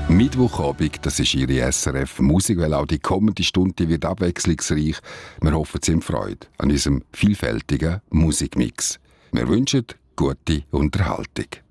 Mittwochabend, das ist Ihre SRF Musikwelle. Auch die kommende Stunde wird abwechslungsreich. Wir hoffen, Sie haben Freude an unserem vielfältigen Musikmix. Wir wünschen gute Unterhaltung.